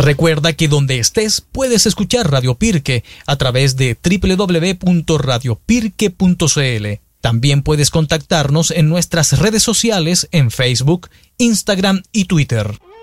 Recuerda que donde estés puedes escuchar Radio Pirque a través de www.radiopirque.cl. También puedes contactarnos en nuestras redes sociales en Facebook, Instagram y Twitter.